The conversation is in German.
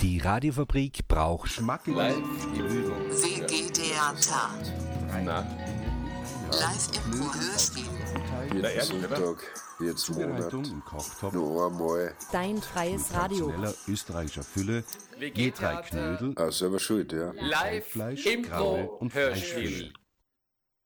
Die Radiofabrik braucht Schmackes. WG-Theater. Na, Live-Impro-Hörspiel. ehrlich, Sonntag, jetzt Monat, Zubereitung im Kochtopf, noch einmal. Dein freies Radio. schneller österreichischer Fülle, je 3 WG-Theater, Knödel, Selber schuld, ja. Live, Fleisch, Impro, Graue und Hörspiel. Fleischfilet.